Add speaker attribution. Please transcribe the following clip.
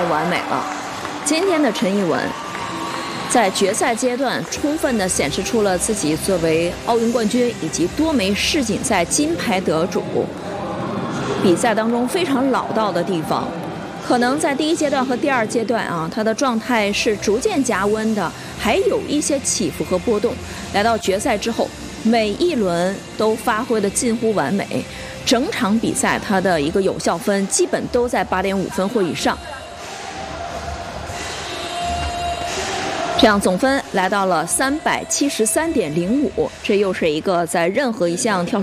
Speaker 1: 完美了。今天的陈艺文在决赛阶段充分地显示出了自己作为奥运冠军以及多枚世锦赛金牌得主比赛当中非常老道的地方。可能在第一阶段和第二阶段他的状态是逐渐加温的，还有一些起伏和波动。来到决赛之后，每一轮都发挥得近乎完美，整场比赛他的一个有效分基本都在8.5分或以上。这样总分来到了373.05，这又是一个在任何一项跳